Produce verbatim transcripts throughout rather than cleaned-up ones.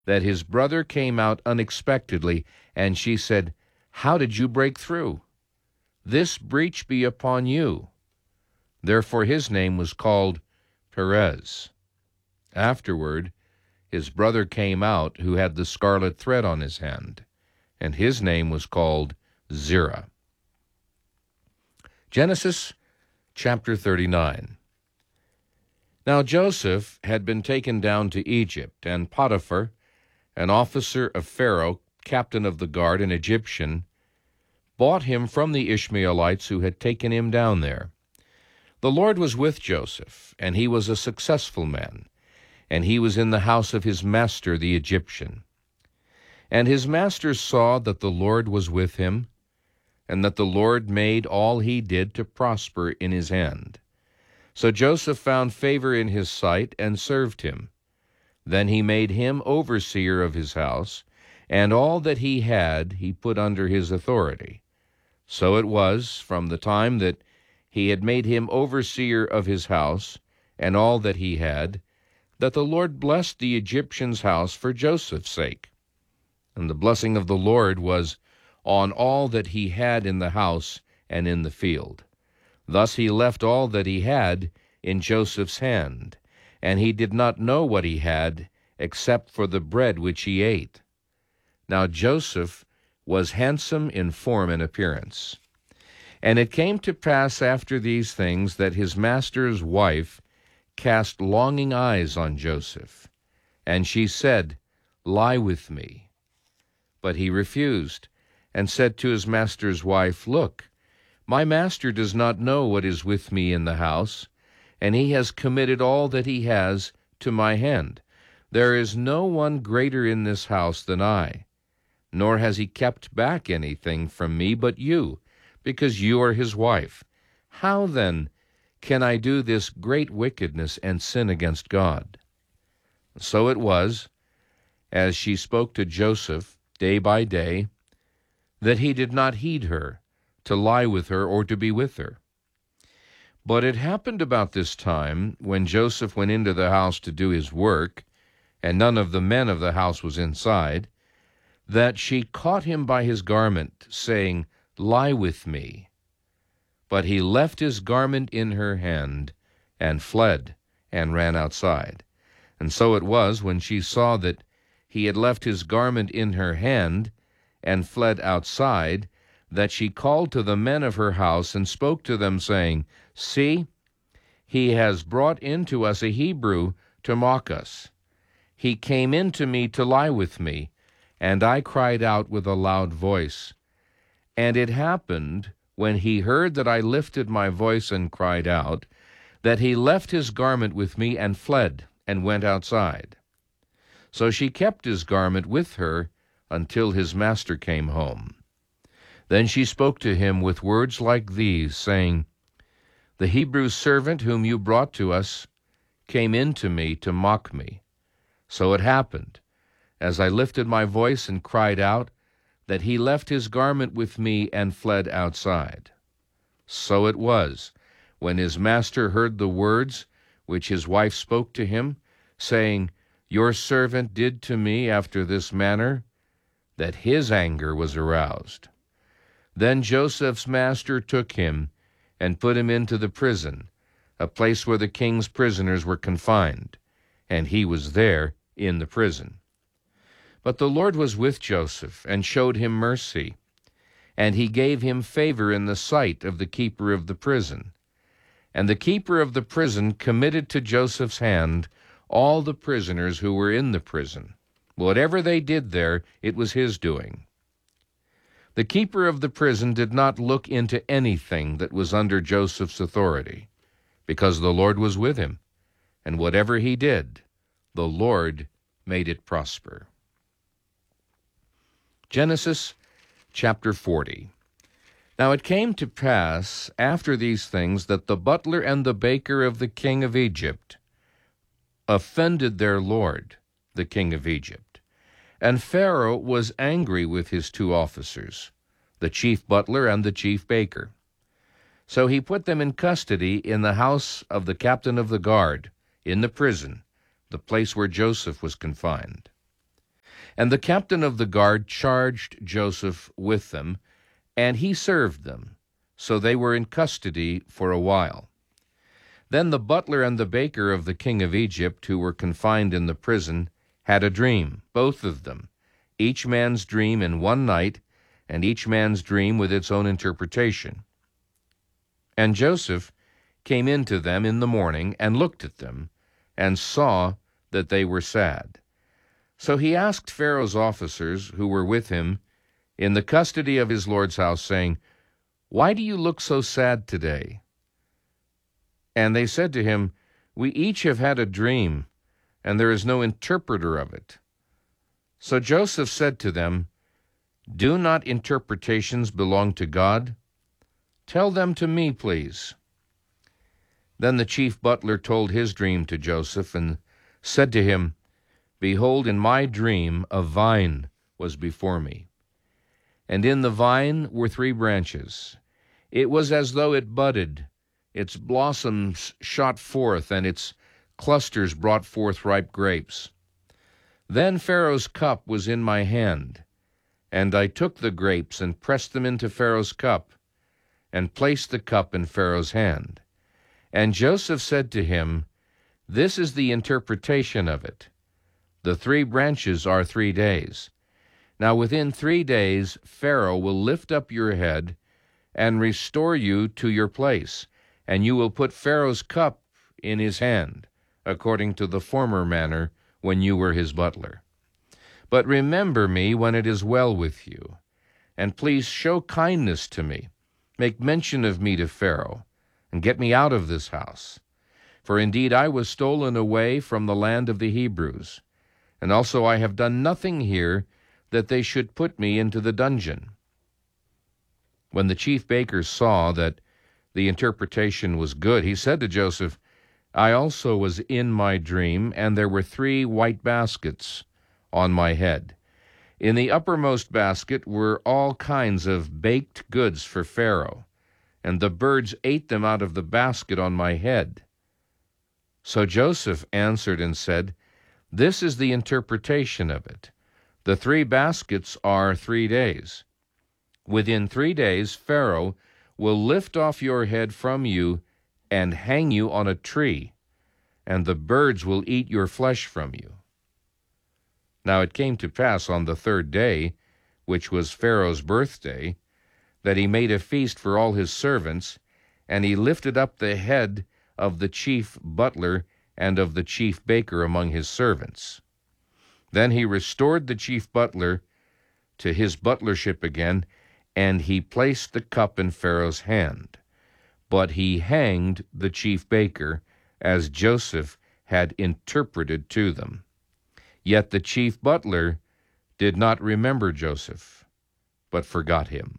that his brother came out unexpectedly, and she said, "How did you break through? This breach be upon you." Therefore his name was called Perez. Afterward, his brother came out who had the scarlet thread on his hand, and his name was called Zerah. Genesis chapter thirty-nine. Now Joseph had been taken down to Egypt, and Potiphar, an officer of Pharaoh, captain of the guard, an Egyptian, bought him from the Ishmaelites who had taken him down there. The Lord was with Joseph, and he was a successful man, and he was in the house of his master the Egyptian. And his master saw that the Lord was with him, and that the Lord made all he did to prosper in his hand. So Joseph found favor in his sight and served him. Then he made him overseer of his house, and all that he had he put under his authority. So it was, from the time that he had made him overseer of his house, and all that he had, that the Lord blessed the Egyptian's house for Joseph's sake. And the blessing of the Lord was on all that he had in the house and in the field. Thus he left all that he had in Joseph's hand, and he did not know what he had, except for the bread which he ate. Now Joseph was handsome in form and appearance. And it came to pass after these things that his master's wife cast longing eyes on Joseph, and she said, "Lie with me." But he refused, and said to his master's wife, "Look, my master does not know what is with me in the house, and he has committed all that he has to my hand. There is no one greater in this house than I, nor has he kept back anything from me but you, because you are his wife. How then can I do this great wickedness and sin against God?" So it was, as she spoke to Joseph day by day, that he did not heed her, to lie with her or to be with her. But it happened about this time, when Joseph went into the house to do his work, and none of the men of the house was inside, that she caught him by his garment, saying, "Lie with me." But he left his garment in her hand, and fled, and ran outside. And so it was, when she saw that he had left his garment in her hand, and fled outside, that she called to the men of her house, and spoke to them, saying, "See, he has brought into us a Hebrew to mock us. He came in to me to lie with me, and I cried out with a loud voice. And it happened, when he heard that I lifted my voice and cried out, that he left his garment with me and fled, and went outside. So she kept his garment with her until his master came home. Then she spoke to him with words like these, saying, "The Hebrew servant whom you brought to us came in to me to mock me. So it happened, as I lifted my voice and cried out, that he left his garment with me and fled outside. So it was, when his master heard the words which his wife spoke to him, saying, 'Your servant did to me after this manner,' that his anger was aroused. Then Joseph's master took him and put him into the prison, a place where the king's prisoners were confined, and he was there in the prison. But the Lord was with Joseph, and showed him mercy, and he gave him favor in the sight of the keeper of the prison. And the keeper of the prison committed to Joseph's hand all the prisoners who were in the prison. Whatever they did there, it was his doing. The keeper of the prison did not look into anything that was under Joseph's authority, because the Lord was with him, and whatever he did, the Lord made it prosper. Genesis chapter forty. Now it came to pass after these things that the butler and the baker of the king of Egypt offended their lord, the king of Egypt. And Pharaoh was angry with his two officers, the chief butler and the chief baker. So he put them in custody in the house of the captain of the guard, in the prison, the place where Joseph was confined. And the captain of the guard charged Joseph with them, and he served them. So they were in custody for a while. Then the butler and the baker of the king of Egypt, who were confined in the prison, had a dream, both of them, each man's dream in one night, and each man's dream with its own interpretation. And Joseph came in to them in the morning, and looked at them, and saw that they were sad. So he asked Pharaoh's officers, who were with him, in the custody of his lord's house, saying, "Why do you look so sad today?" And they said to him, "We each have had a dream, and there is no interpreter of it." So Joseph said to them, "Do not interpretations belong to God? Tell them to me, please." Then the chief butler told his dream to Joseph, and said to him, "Behold, in my dream a vine was before me, and in the vine were three branches. It was as though it budded, its blossoms shot forth, and its clusters brought forth ripe grapes. Then Pharaoh's cup was in my hand, and I took the grapes and pressed them into Pharaoh's cup, and placed the cup in Pharaoh's hand. And Joseph said to him, This is the interpretation of it. The three branches are three days. Now within three days Pharaoh will lift up your head and restore you to your place, and you will put Pharaoh's cup in his hand, according to the former manner when you were his butler. But remember me when it is well with you, and please show kindness to me. Make mention of me to Pharaoh, and get me out of this house. For indeed I was stolen away from the land of the Hebrews, and also I have done nothing here that they should put me into the dungeon." When the chief baker saw that the interpretation was good, he said to Joseph, "I also was in my dream, and there were three white baskets on my head. In the uppermost basket were all kinds of baked goods for Pharaoh, and the birds ate them out of the basket on my head." So Joseph answered and said, "This is the interpretation of it. The three baskets are three days. Within three days Pharaoh will lift off your head from you and hang you on a tree, and the birds will eat your flesh from you." Now it came to pass on the third day, which was Pharaoh's birthday, that he made a feast for all his servants, and he lifted up the head of the chief butler and of the chief baker among his servants. Then he restored the chief butler to his butlership again, and he placed the cup in Pharaoh's hand. But he hanged the chief baker, as Joseph had interpreted to them. Yet the chief butler did not remember Joseph, but forgot him.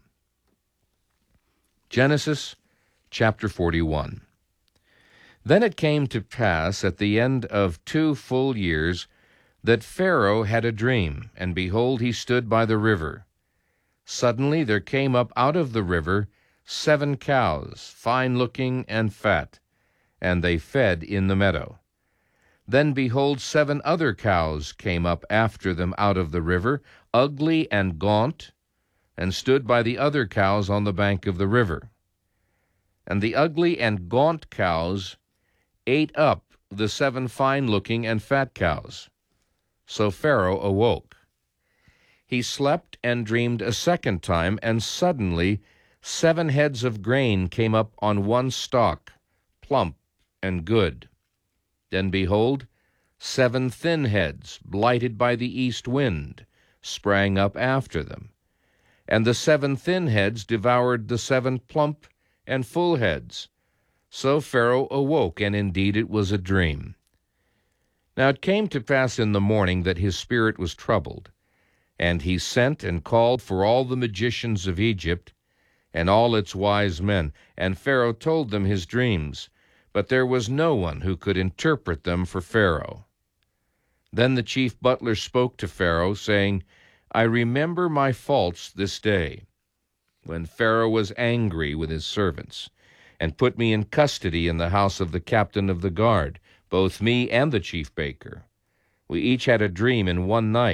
Genesis chapter forty-one. Then it came to pass at the end of two full years that Pharaoh had a dream, and behold, he stood by the river. Suddenly there came up out of the river seven cows, fine-looking and fat, and they fed in the meadow. Then behold, seven other cows came up after them out of the river, ugly and gaunt, and stood by the other cows on the bank of the river. And the ugly and gaunt cows ate up the seven fine-looking and fat cows. So Pharaoh awoke. He slept and dreamed a second time, and suddenly seven heads of grain came up on one stalk, plump and good. Then behold, seven thin heads, blighted by the east wind, sprang up after them. And the seven thin heads devoured the seven plump and full heads. So Pharaoh awoke, and indeed it was a dream. Now it came to pass in the morning that his spirit was troubled, and he sent and called for all the magicians of Egypt and all its wise men. And Pharaoh told them his dreams, but there was no one who could interpret them for Pharaoh. Then the chief butler spoke to Pharaoh, saying, I remember my faults this day, when Pharaoh was angry with his servants, and put me in custody in the house of the captain of the guard, both me and the chief baker. We each had a dream in one night,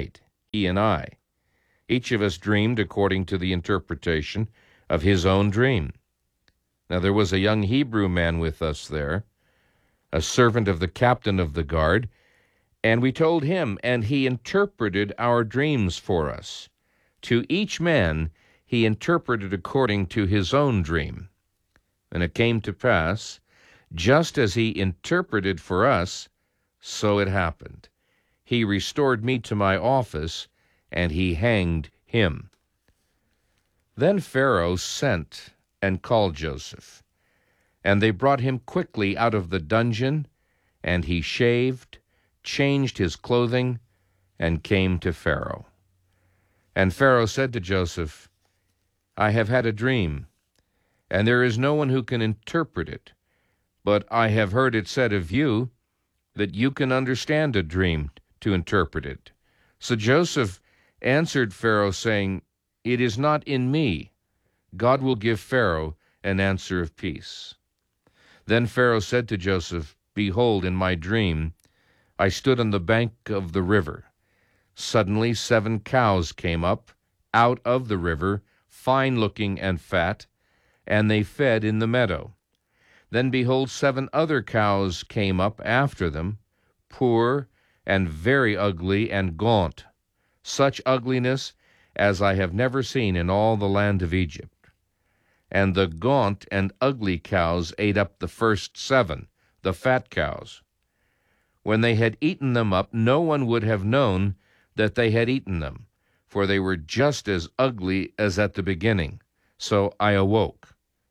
he and I. Each of us dreamed according to the interpretation of his own dream. Now there was a young Hebrew man with us there, a servant of the captain of the guard, and we told him, and he interpreted our dreams for us. To each man he interpreted according to his own dream. And it came to pass, just as he interpreted for us, so it happened. He restored me to my office, and he hanged him. Then Pharaoh sent and called Joseph, and they brought him quickly out of the dungeon, and he shaved, changed his clothing, and came to Pharaoh. And Pharaoh said to Joseph, I have had a dream, and there is no one who can interpret it, but I have heard it said of you that you can understand a dream to interpret it. So Joseph answered Pharaoh, saying, It is not in me. God will give Pharaoh an answer of peace. Then Pharaoh said to Joseph, Behold, in my dream I stood on the bank of the river. Suddenly seven cows came up out of the river, fine-looking and fat, and they fed in the meadow. Then behold, seven other cows came up after them, poor and very ugly and gaunt, such ugliness as I have never seen in all the land of Egypt. And the gaunt and ugly cows ate up the first seven, the fat cows. When they had eaten them up, no one would have known that they had eaten them, for they were just as ugly as at the beginning. So I awoke.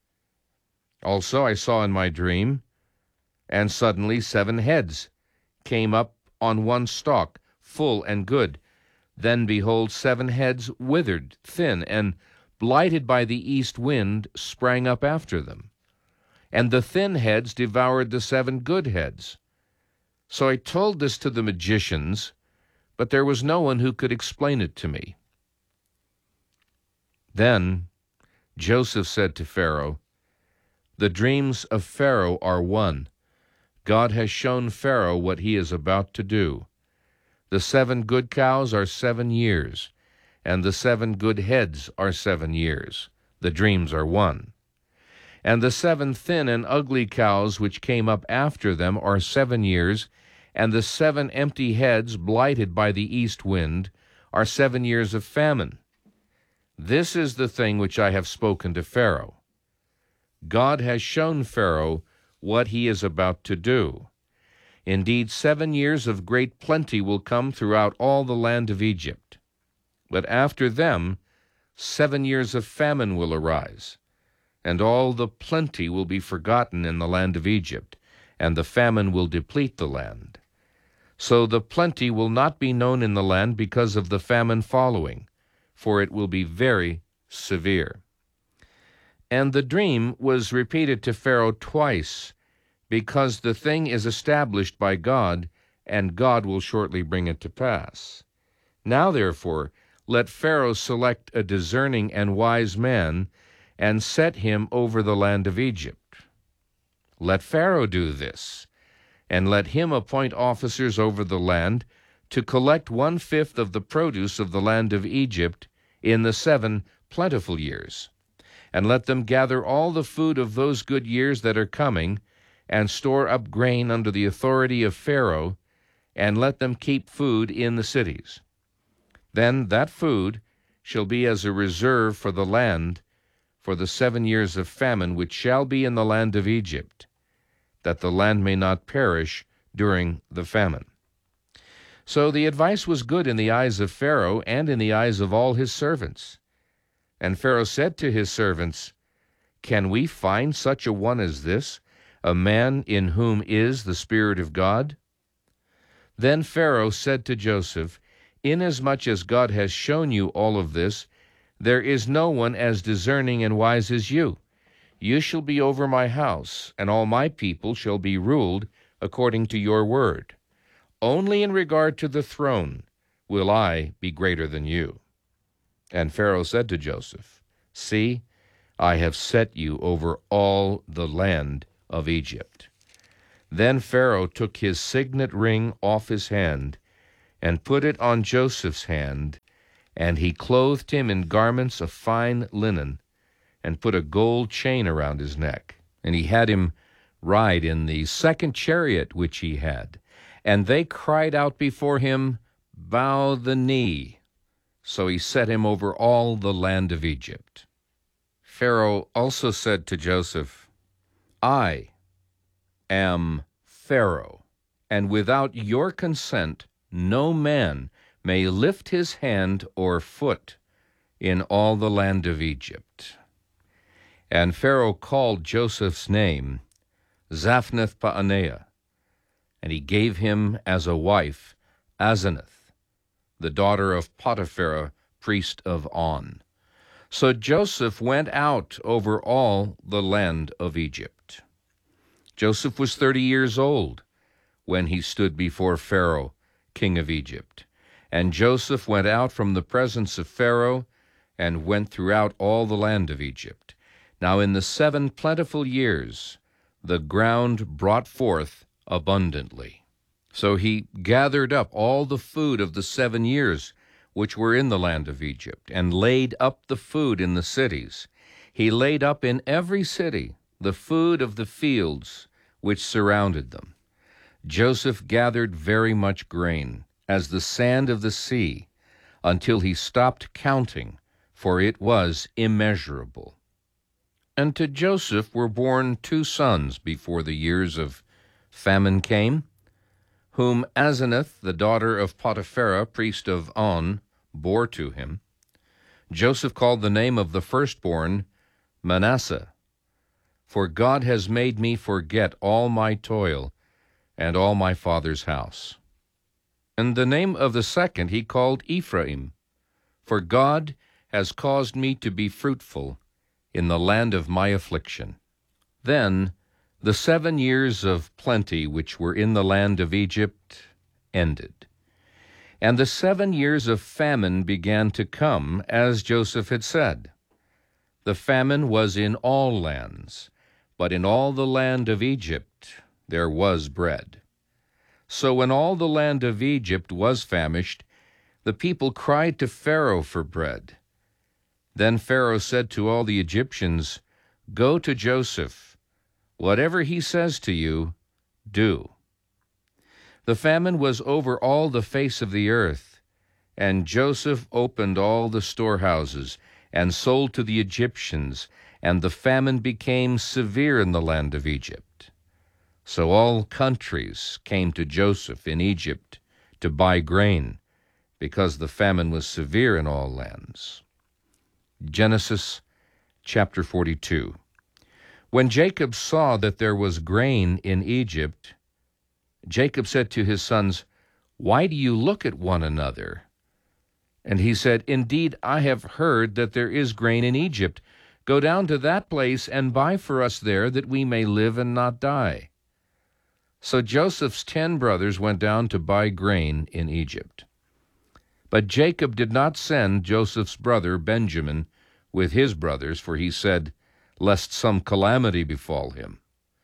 Also I saw in my dream, and suddenly seven heads came up on one stalk, full and good. Then behold, seven heads withered, thin, and blighted by the east wind, sprang up after them. And the thin heads devoured the seven good heads. So I told this to the magicians, but there was no one who could explain it to me. Then Joseph said to Pharaoh, The dreams of Pharaoh are one. God has shown Pharaoh what he is about to do. The seven good cows are seven years, and the seven good heads are seven years. The dreams are one. And the seven thin and ugly cows which came up after them are seven years, and the seven empty heads blighted by the east wind are seven years of famine. This is the thing which I have spoken to Pharaoh. God has shown Pharaoh what he is about to do. Indeed, seven years of great plenty will come throughout all the land of Egypt. But after them, seven years of famine will arise, and all the plenty will be forgotten in the land of Egypt, and the famine will deplete the land. So the plenty will not be known in the land because of the famine following, for it will be very severe. And the dream was repeated to Pharaoh twice, because the thing is established by God, and God will shortly bring it to pass. Now, therefore, let Pharaoh select a discerning and wise man, and set him over the land of Egypt. Let Pharaoh do this, and let him appoint officers over the land to collect one-fifth of the produce of the land of Egypt in the seven plentiful years. And let them gather all the food of those good years that are coming, and store up grain under the authority of Pharaoh, and let them keep food in the cities. Then that food shall be as a reserve for the land for the seven years of famine which shall be in the land of Egypt, that the land may not perish during the famine. So the advice was good in the eyes of Pharaoh and in the eyes of all his servants. And Pharaoh said to his servants, Can we find such a one as this, a man in whom is the Spirit of God? Then Pharaoh said to Joseph, Inasmuch as God has shown you all of this, there is no one as discerning and wise as you. You shall be over my house, and all my people shall be ruled according to your word. Only in regard to the throne will I be greater than you. And Pharaoh said to Joseph, See, I have set you over all the land of Egypt. Then Pharaoh took his signet ring off his hand, and put it on Joseph's hand, and he clothed him in garments of fine linen, and put a gold chain around his neck. And he had him ride in the second chariot which he had. And they cried out before him, Bow the knee. So he set him over all the land of Egypt. Pharaoh also said to Joseph, I am Pharaoh, and without your consent no man may lift his hand or foot in all the land of Egypt. And Pharaoh called Joseph's name Zaphnath-Paaneah, and he gave him as a wife Asenath, the daughter of Potiphar, priest of On. So Joseph went out over all the land of Egypt. Joseph was thirty years old when he stood before Pharaoh, king of Egypt. And Joseph went out from the presence of Pharaoh and went throughout all the land of Egypt. Now in the seven plentiful years the ground brought forth abundantly. So he gathered up all the food of the seven years which were in the land of Egypt, and laid up the food in the cities. He laid up in every city the food of the fields which surrounded them. Joseph gathered very much grain, as the sand of the sea, until he stopped counting, for it was immeasurable. And to Joseph were born two sons before the years of famine came, whom Asenath, the daughter of Potiphar, priest of On, bore to him. Joseph called the name of the firstborn Manasseh, for God has made me forget all my toil and all my father's house. And the name of the second he called Ephraim, for God has caused me to be fruitful in the land of my affliction. Then the seven years of plenty which were in the land of Egypt ended, and the seven years of famine began to come, as Joseph had said. The famine was in all lands, but in all the land of Egypt there was bread. So when all the land of Egypt was famished, the people cried to Pharaoh for bread. Then Pharaoh said to all the Egyptians, Go to Joseph. Whatever he says to you, do. The famine was over all the face of the earth, and Joseph opened all the storehouses and sold to the Egyptians, and the famine became severe in the land of Egypt. So all countries came to Joseph in Egypt to buy grain, because the famine was severe in all lands. Genesis chapter forty-two. When Jacob saw that there was grain in Egypt, Jacob said to his sons, Why do you look at one another? And he said, Indeed, I have heard that there is grain in Egypt. Go down to that place and buy for us there, that we may live and not die. So Joseph's ten brothers went down to buy grain in Egypt. But Jacob did not send Joseph's brother Benjamin with his brothers, for he said, Lest some calamity befall him.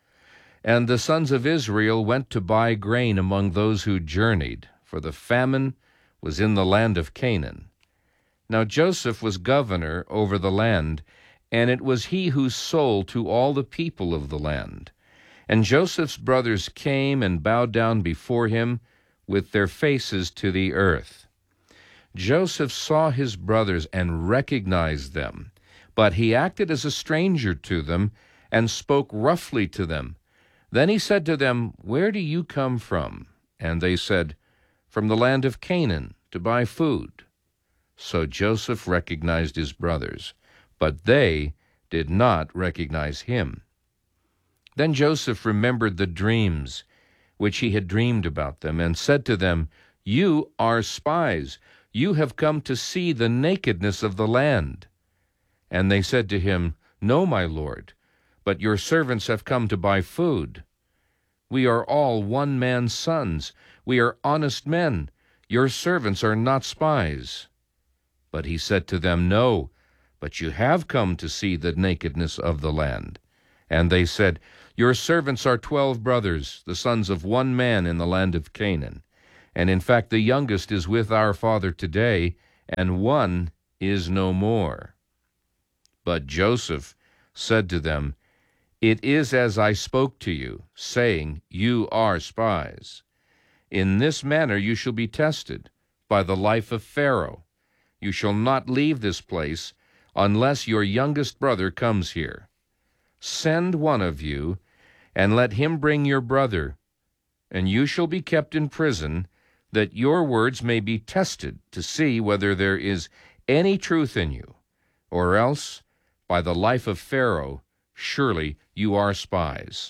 And the sons of Israel went to buy grain among those who journeyed, for the famine was in the land of Canaan. Now Joseph was governor over the land, and it was he who sold to all the people of the land. And Joseph's brothers came and bowed down before him with their faces to the earth. Joseph saw his brothers and recognized them, but he acted as a stranger to them and spoke roughly to them. Then he said to them, Where do you come from? And they said, From the land of Canaan, to buy food. So Joseph recognized his brothers, but they did not recognize him. Then Joseph remembered the dreams which he had dreamed about them, and said to them, You are spies. You have come to see the nakedness of the land. And they said to him, No, my lord, but your servants have come to buy food. We are all one man's sons. We are honest men. Your servants are not spies. But he said to them, No, but you have come to see the nakedness of the land. And they said, Your servants are twelve brothers, the sons of one man in the land of Canaan. And in fact, the youngest is with our father today, and one is no more. But Joseph said to them, It is as I spoke to you, saying, You are spies. In this manner you shall be tested by the life of Pharaoh. You shall not leave this place unless your youngest brother comes here. Send one of you, and let him bring your brother, and you shall be kept in prison, that your words may be tested to see whether there is any truth in you, or else, by the life of Pharaoh, surely you are spies.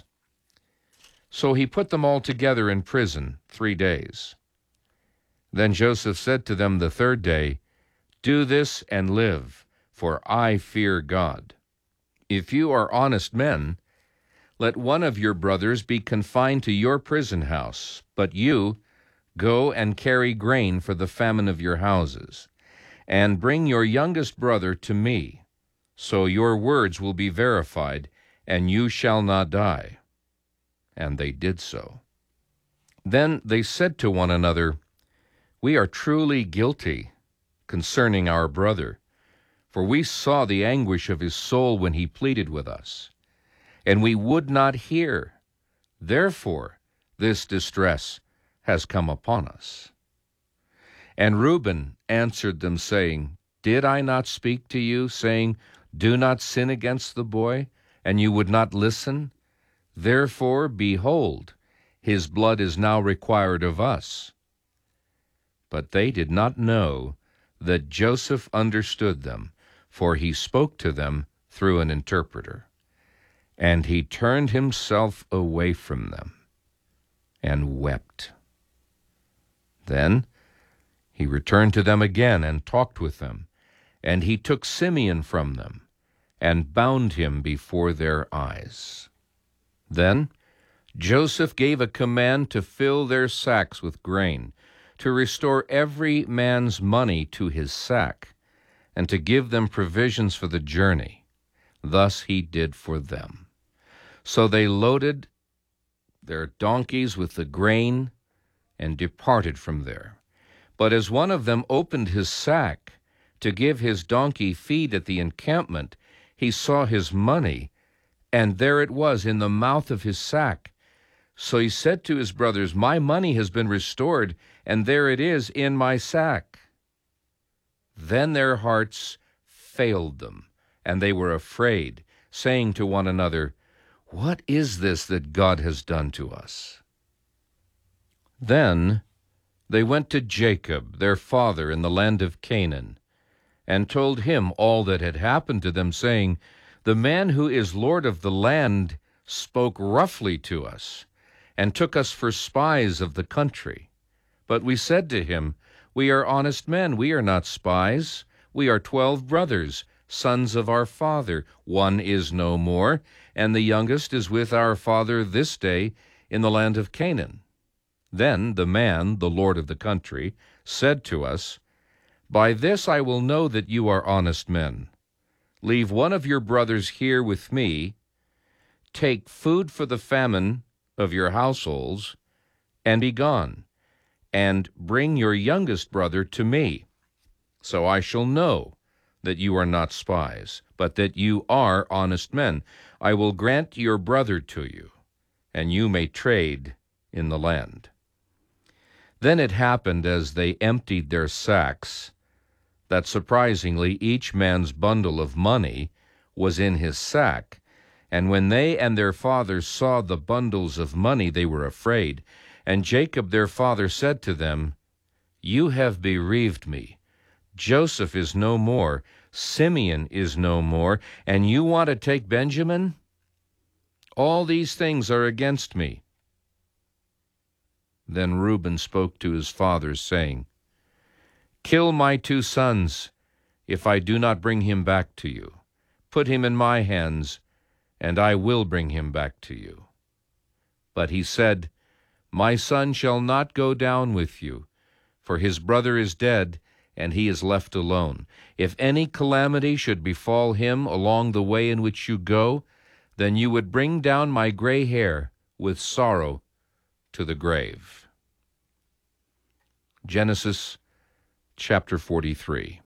So he put them all together in prison three days. Then Joseph said to them the third day, Do this and live, for I fear God. If you are honest men, let one of your brothers be confined to your prison house, but you go and carry grain for the famine of your houses, and bring your youngest brother to me, so your words will be verified, and you shall not die. And they did so. Then they said to one another, We are truly guilty concerning our brother, for we saw the anguish of his soul when he pleaded with us, and we would not hear. Therefore this distress has come upon us. And Reuben answered them, saying, Did I not speak to you, saying, Do not sin against the boy, and you would not listen? Therefore, behold, his blood is now required of us. But they did not know that Joseph understood them, for he spoke to them through an interpreter. And he turned himself away from them and wept. Then he returned to them again and talked with them, and he took Simeon from them and bound him before their eyes. Then Joseph gave a command to fill their sacks with grain, to restore every man's money to his sack, and to give them provisions for the journey. Thus he did for them. So they loaded their donkeys with the grain and departed from there. But as one of them opened his sack to give his donkey feed at the encampment, he saw his money, and there it was in the mouth of his sack. So he said to his brothers, My money has been restored, and there it is in my sack. Then their hearts failed them, and they were afraid, saying to one another, What is this that God has done to us? Then they went to Jacob, their father, in the land of Canaan, and told him all that had happened to them, saying, The man who is Lord of the land spoke roughly to us, and took us for spies of the country. But we said to him, We are honest men, we are not spies. We are twelve brothers, sons of our father. One is no more, and the youngest is with our father this day in the land of Canaan. Then the man, the lord of the country, said to us, By this I will know that you are honest men. Leave one of your brothers here with me, take food for the famine of your households, and be gone, and bring your youngest brother to me, so I shall know that you are not spies, but that you are honest men. I will grant your brother to you, and you may trade in the land. Then it happened, as they emptied their sacks, that surprisingly each man's bundle of money was in his sack. And when they and their father saw the bundles of money, they were afraid. And Jacob their father said to them, You have bereaved me. Joseph is no more, Simeon is no more, and you want to take Benjamin? All these things are against me. Then Reuben spoke to his father, saying, Kill my two sons, if I do not bring him back to you. Put him in my hands, and I will bring him back to you. But he said, My son shall not go down with you, for his brother is dead, and he is left alone. If any calamity should befall him along the way in which you go, then you would bring down my gray hair with sorrow to the grave. Genesis chapter forty-three.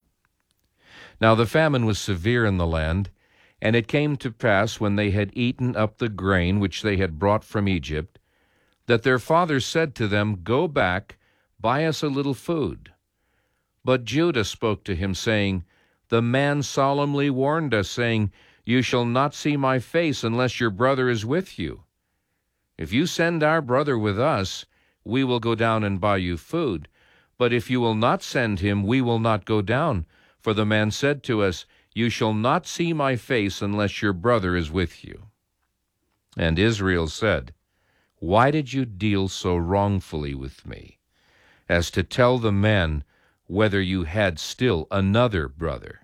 Now the famine was severe in the land, and it came to pass, when they had eaten up the grain which they had brought from Egypt, that their father said to them, Go back, buy us a little food. But Judah spoke to him, saying, The man solemnly warned us, saying, You shall not see my face unless your brother is with you. If you send our brother with us, we will go down and buy you food. But if you will not send him, we will not go down. For the man said to us, You shall not see my face unless your brother is with you. And Israel said, Why did you deal so wrongfully with me, as to tell the man whether you had still another brother?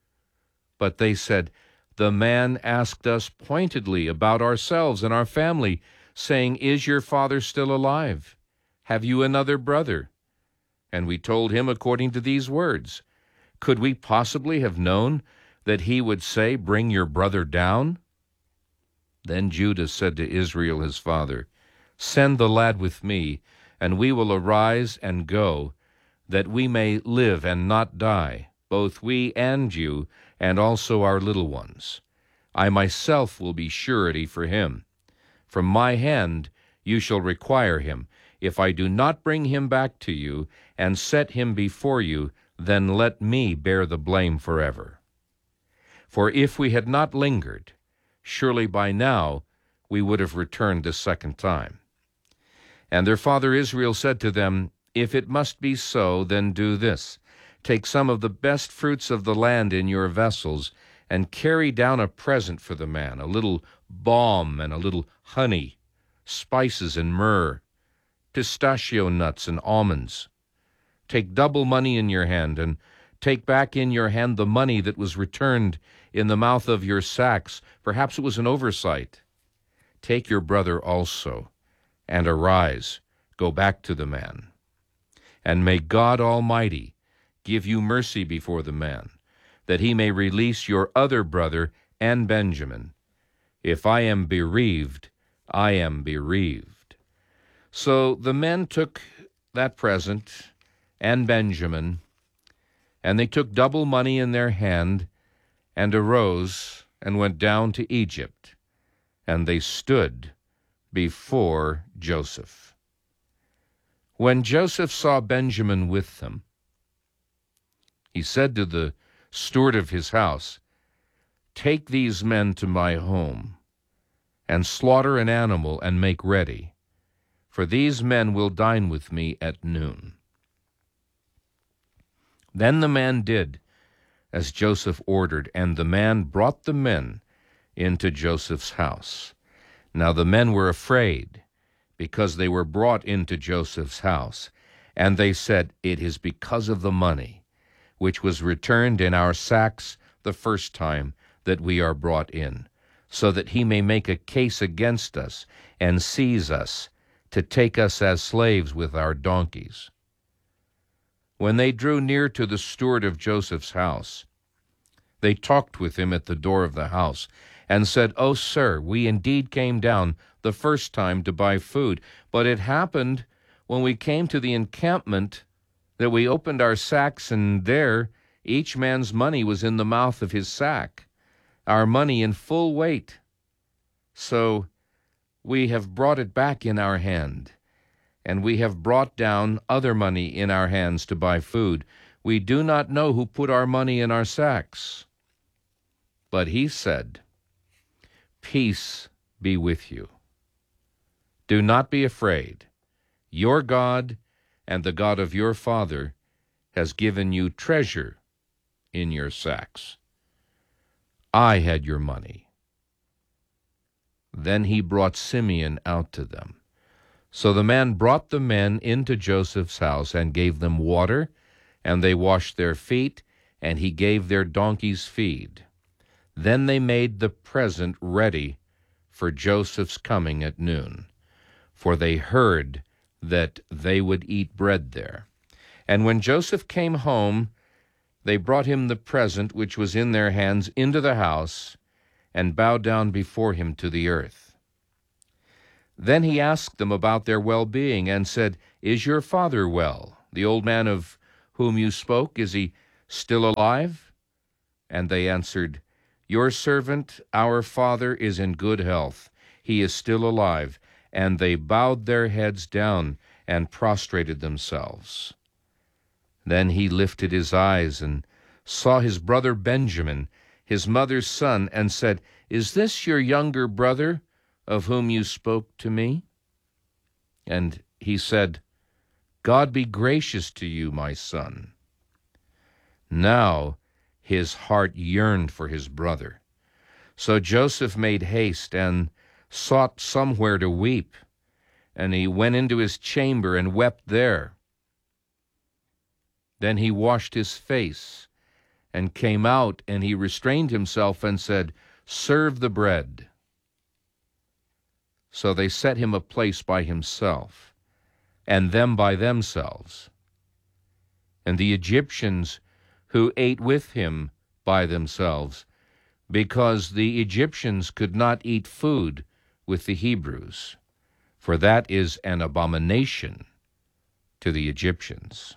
But they said, The man asked us pointedly about ourselves and our family, saying, Is your father still alive? Have you another brother? And we told him according to these words. Could we possibly have known that he would say, Bring your brother down? Then Judah said to Israel his father, Send the lad with me, and we will arise and go, that we may live and not die, both we and you, and also our little ones. I myself will be surety for him. From my hand you shall require him. If I do not bring him back to you, and set him before you, then let me bear the blame forever. For if we had not lingered, surely by now we would have returned the second time. And their father Israel said to them, If it must be so, then do this. Take some of the best fruits of the land in your vessels, and carry down a present for the man, a little balm and a little honey, spices and myrrh, pistachio nuts and almonds. Take double money in your hand, and take back in your hand the money that was returned in the mouth of your sacks. Perhaps it was an oversight. Take your brother also, and arise, go back to the man. And may God Almighty give you mercy before the man, that he may release your other brother and Benjamin. If I am bereaved, I am bereaved. So the men took that present and Benjamin, and they took double money in their hand, and arose and went down to Egypt, and they stood before Joseph. When Joseph saw Benjamin with them, he said to the steward of his house, Take these men to my home, and slaughter an animal and make ready, for these men will dine with me at noon. Then the man did as Joseph ordered, and the man brought the men into Joseph's house. Now the men were afraid, because they were brought into Joseph's house, and they said, It is because of the money, which was returned in our sacks the first time that we are brought in, so that he may make a case against us and seize us, to take us as slaves with our donkeys. When they drew near to the steward of Joseph's house, they talked with him at the door of the house, and said, O sir, we indeed came down the first time to buy food, but it happened when we came to the encampment that we opened our sacks, and there each man's money was in the mouth of his sack, our money in full weight. So we have brought it back in our hand, and we have brought down other money in our hands to buy food. We do not know who put our money in our sacks. But he said, Peace be with you. Do not be afraid. Your God and the God of your father has given you treasure in your sacks. I had your money. Then he brought Simeon out to them. So the man brought the men into Joseph's house and gave them water, and they washed their feet, and he gave their donkeys feed. Then they made the present ready for Joseph's coming at noon, for they heard that they would eat bread there. And when Joseph came home, they brought him the present which was in their hands into the house, and bowed down before him to the earth. Then he asked them about their well-being, and said, Is your father well? The old man of whom you spoke, is he still alive?" And they answered, "Your servant, our father, is in good health. He is still alive." And they bowed their heads down and prostrated themselves. Then he lifted his eyes and saw his brother Benjamin, his mother's son, and said, "Is this your younger brother, of whom you spoke to me?" And he said, "God be gracious to you, my son." Now his heart yearned for his brother. So Joseph made haste and sought somewhere to weep, and he went into his chamber and wept there. Then he washed his face and came out, and he restrained himself and said, "Serve the bread." So they set him a place by himself, and them by themselves. And the Egyptians who ate with him by themselves, because the Egyptians could not eat food with the Hebrews, for that is an abomination to the Egyptians.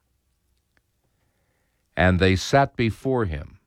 And they sat before him,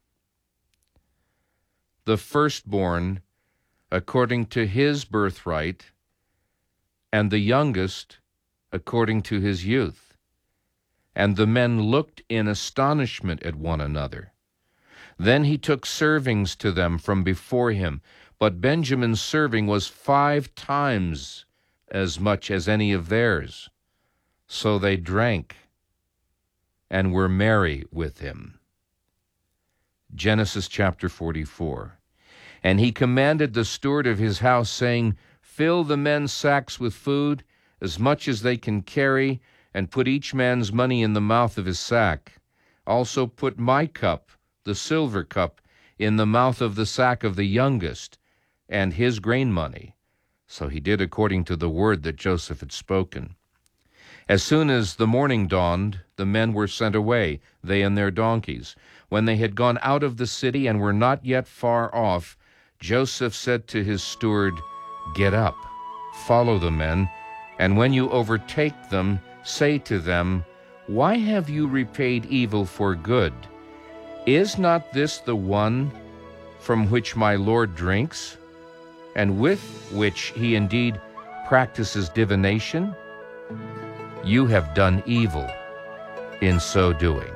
the firstborn according to his birthright, and the youngest according to his youth. And the men looked in astonishment at one another. Then he took servings to them from before him, but Benjamin's serving was five times as much as any of theirs. So they drank and were merry with him. Genesis chapter forty-four. And he commanded the steward of his house, saying, "Fill the men's sacks with food, as much as they can carry, and put each man's money in the mouth of his sack. Also put my cup, the silver cup, in the mouth of the sack of the youngest, and his grain money." So he did according to the word that Joseph had spoken. As soon as the morning dawned, the men were sent away, they and their donkeys. When they had gone out of the city and were not yet far off, Joseph said to his steward, "Get up, follow the men, and when you overtake them, say to them, 'Why have you repaid evil for good? Is not this the one from which my Lord drinks, and with which he indeed practices divination? You have done evil in so doing."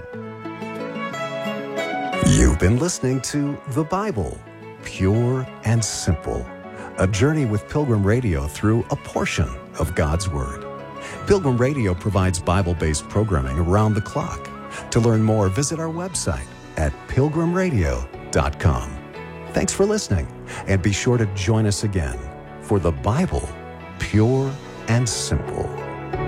You've been listening to The Bible, Pure and Simple, a journey with Pilgrim Radio through a portion of God's Word. Pilgrim Radio provides Bible-based programming around the clock. To learn more, visit our website at pilgrim radio dot com. Thanks for listening, and be sure to join us again for The Bible, Pure and Simple.